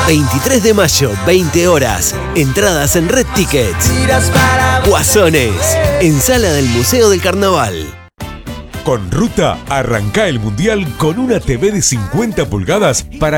23 de mayo, 20 horas. Entradas en Red Tickets. Guasones, en sala del Museo del Carnaval. Con Ruta, arranca el Mundial con una TV de 50 pulgadas para